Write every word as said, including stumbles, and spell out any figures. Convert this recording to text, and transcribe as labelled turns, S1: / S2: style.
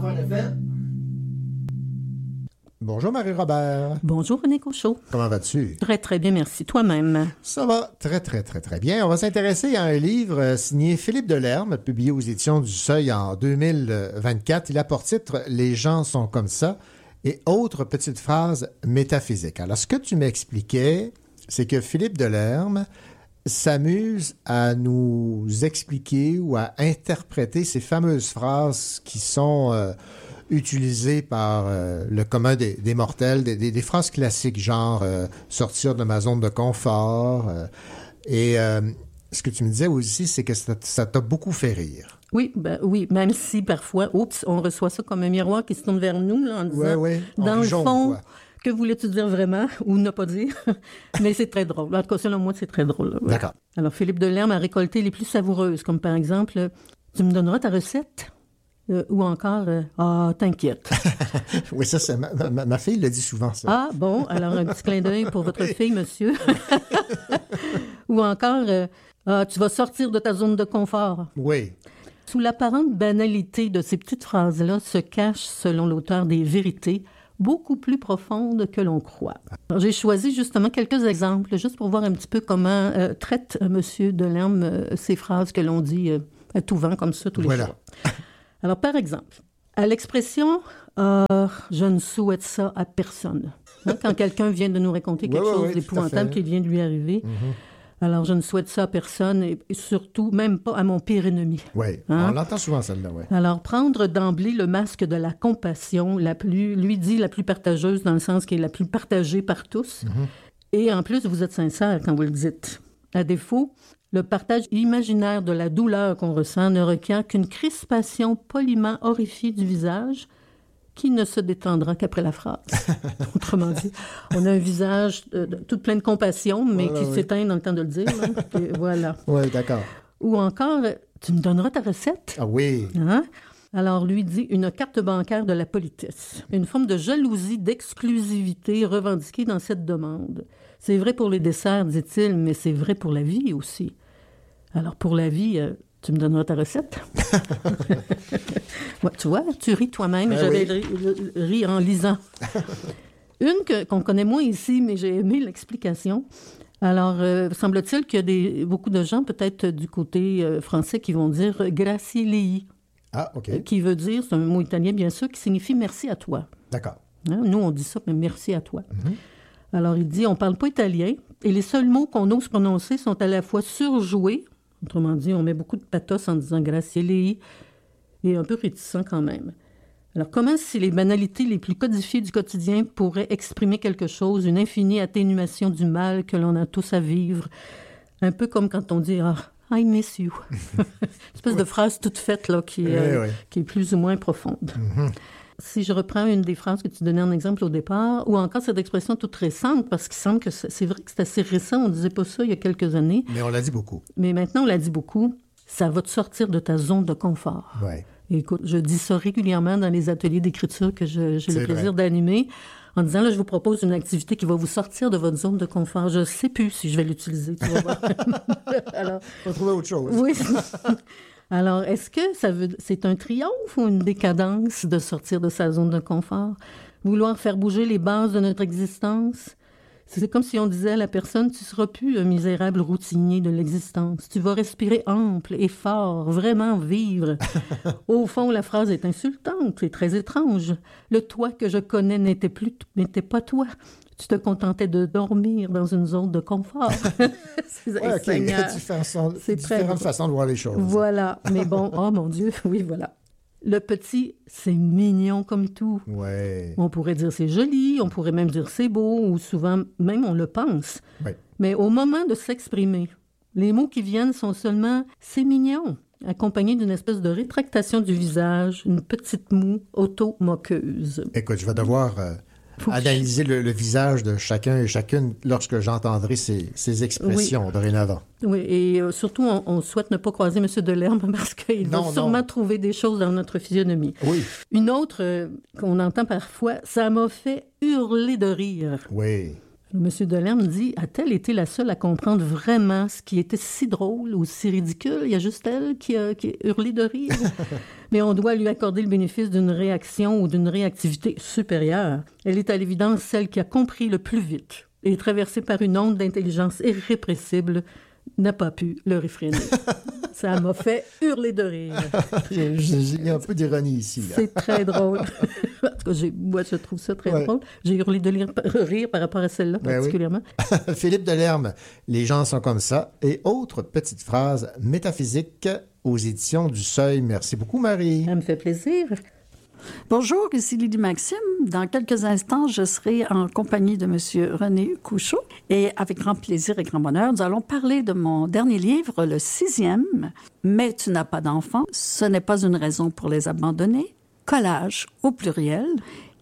S1: Enfants F M. Bonjour Marie-Robert.
S2: Bonjour René Cochot.
S1: Comment vas-tu?
S2: Très très bien, merci. Toi-même?
S1: Ça va très très très très bien. On va s'intéresser à un livre signé Philippe Delerme, publié aux éditions du Seuil en deux mille vingt-quatre. Il a pour titre « Les gens sont comme ça » et autres petites phrases métaphysiques. Alors ce que tu m'expliquais, c'est que Philippe Delerme s'amuse à nous expliquer ou à interpréter ces fameuses phrases qui sont... Euh, utilisées par euh, le commun des, des mortels, des, des, des phrases classiques, genre euh, sortir de ma zone de confort. Euh, et euh, ce que tu me disais aussi, c'est que ça, ça t'a beaucoup fait rire.
S2: Oui, ben, oui, même si parfois, oups, on reçoit ça comme un miroir qui se tourne vers nous, là, en disant,
S1: ouais, ouais, en
S2: dans le
S1: jaune,
S2: fond,
S1: quoi.
S2: Que voulais-tu dire vraiment ou ne pas dire? Mais c'est très drôle. En tout cas, selon moi, c'est très drôle. Ouais.
S1: D'accord.
S2: Alors, Philippe Delerme a récolté les plus savoureuses, comme par exemple, tu me donneras ta recette? Euh, ou encore, euh, ah, t'inquiète.
S1: Oui, ça, c'est ma, ma, ma fille le dit souvent, ça.
S2: Ah, bon, alors un petit clin d'œil pour votre fille, monsieur. Ou encore, euh, ah, tu vas sortir de ta zone de confort.
S1: Oui.
S2: Sous l'apparente banalité de ces petites phrases-là se cachent, selon l'auteur, des vérités beaucoup plus profondes que l'on croit. Alors, j'ai choisi justement quelques exemples, juste pour voir un petit peu comment euh, traite euh, monsieur Delerme euh, ces phrases que l'on dit euh, à tout vent, comme ça, tous les
S1: voilà.
S2: jours. Alors, par exemple, à l'expression euh, « je ne souhaite ça à personne hein, », quand quelqu'un vient de nous raconter quelque
S1: oui,
S2: chose
S1: oui,
S2: d'épouvantable qui vient de lui arriver,
S1: mm-hmm.
S2: alors je ne souhaite ça à personne et, et surtout même pas à mon pire ennemi.
S1: Oui,
S2: hein?
S1: On l'entend souvent celle-là, oui.
S2: Alors, prendre d'emblée le masque de la compassion, la plus, lui dit la plus partageuse dans le sens qui est la plus partagée par tous, mm-hmm. et en plus, vous êtes sincère quand vous le dites. À défaut, le partage imaginaire de la douleur qu'on ressent ne requiert qu'une crispation poliment horrifiée du visage qui ne se détendra qu'après la phrase. Autrement dit, on a un visage euh, tout plein de compassion, mais
S1: voilà,
S2: qui
S1: oui.
S2: s'éteint dans le temps de le dire. Hein? Et voilà.
S1: Oui, d'accord.
S2: Ou encore, tu me donneras ta recette?
S1: Ah oui.
S2: Hein? Alors, lui dit une carte bancaire de la politesse. Une forme de jalousie, d'exclusivité revendiquée dans cette demande. C'est vrai pour les desserts, dit-il, mais c'est vrai pour la vie aussi. Alors, pour la vie, euh, tu me donneras ta recette? Ouais, tu vois, tu ris toi-même.
S1: Ben
S2: J'avais
S1: oui.
S2: ri, ri en lisant. Une que, qu'on connaît moins ici, mais j'ai aimé l'explication. Alors, euh, semble-t-il qu'il y a des, beaucoup de gens, peut-être du côté euh, français, qui vont dire « grazie lei ».
S1: Ah, OK.
S2: Qui veut dire, c'est un mot italien bien sûr, qui signifie « merci à toi ».
S1: D'accord.
S2: Hein? Nous, on dit ça, mais « merci à toi
S1: Mm-hmm. ».
S2: Alors, il dit, on ne parle pas italien, et les seuls mots qu'on ose prononcer sont à la fois surjoués, autrement dit, on met beaucoup de pathos en disant « grazie lei », et un peu réticent quand même. Alors, comment si les banalités les plus codifiées du quotidien pourraient exprimer quelque chose, une infinie atténuation du mal que l'on a tous à vivre, un peu comme quand on dit « ah, I miss you ». Une espèce
S1: oui.
S2: de phrase toute faite, là, qui,
S1: oui,
S2: euh,
S1: oui.
S2: qui est plus ou moins profonde.
S1: Mm-hmm.
S2: Si je reprends une des phrases que tu donnais en exemple au départ, ou encore cette expression toute récente, parce qu'il semble que c'est, c'est vrai que c'est assez récent, on ne disait pas ça il y a quelques années.
S1: Mais on l'a dit beaucoup.
S2: Mais maintenant, on l'a dit beaucoup, ça va te sortir de ta zone de confort.
S1: Oui.
S2: Écoute, je dis ça régulièrement dans les ateliers d'écriture que je, j'ai
S1: C'est
S2: le plaisir
S1: vrai.
S2: d'animer, en disant, là, je vous propose une activité qui va vous sortir de votre zone de confort. Je ne sais plus si je vais l'utiliser, tu vas voir. Alors,
S1: On va trouver autre chose.
S2: oui. Alors, est-ce que ça veut, c'est un triomphe ou une décadence de sortir de sa zone de confort? Vouloir faire bouger les bases de notre existence? C'est comme si on disait à la personne, tu ne seras plus un misérable routinier de l'existence. Tu vas respirer ample et fort, vraiment vivre. Au fond, la phrase est insultante, c'est très étrange. Le toi que je connais n'était plus, n'était pas toi. Tu te contentais de dormir dans une zone de confort. C'est
S1: Ouais, OK.
S2: Seigneur.
S1: Différentes,
S2: C'est très
S1: différentes
S2: beau.
S1: façons de voir les choses.
S2: Voilà, mais bon, oh mon Dieu, oui, voilà. Le petit, c'est mignon comme tout.
S1: Oui.
S2: On pourrait dire c'est joli, on pourrait même dire c'est beau, ou souvent même on le pense.
S1: Oui.
S2: Mais au moment de s'exprimer, les mots qui viennent sont seulement « c'est mignon », accompagnés d'une espèce de rétractation du visage, une petite moue auto-moqueuse.
S1: Écoute, je vais devoir euh,
S2: Faut que
S1: analyser le, le visage de chacun et chacune lorsque j'entendrai ces, ces expressions dorénavant.
S2: Oui, et euh, surtout, on, on souhaite ne pas croiser M. Delerme parce qu'il va
S1: Non,
S2: sûrement
S1: non.
S2: trouver des choses dans notre physionomie.
S1: Oui.
S2: Une autre euh, qu'on entend parfois, ça m'a fait hurler de rire.
S1: Oui.
S2: Monsieur Delerme dit « A-t-elle été la seule à comprendre vraiment ce qui était si drôle ou si ridicule? Il y a juste elle qui a, qui a hurlé de rire. » Mais on doit lui accorder le bénéfice d'une réaction ou d'une réactivité supérieure. Elle est à l'évidence celle qui a compris le plus vite et traversée par une onde d'intelligence irrépressible n'a pas pu le réfréner. Ça m'a fait hurler de rire.
S1: Il y a un peu d'ironie ici. Là.
S2: C'est très drôle. En tout cas, j'ai, moi, je trouve ça très ouais. drôle. J'ai hurlé de rire, rire par rapport à celle-là, ben particulièrement.
S1: Oui. Philippe Delerme, Les gens sont comme ça. Et autre petite phrase métaphysique aux éditions du Seuil. Merci beaucoup, Marie.
S2: Ça me fait plaisir.
S3: Bonjour, ici Lydie Maxime. Dans quelques instants, je serai en compagnie de M. René Couchot. Et avec grand plaisir et grand bonheur, nous allons parler de mon dernier livre, le sixième, « Mais tu n'as pas d'enfant, ce n'est pas une raison pour les abandonner », collage au pluriel.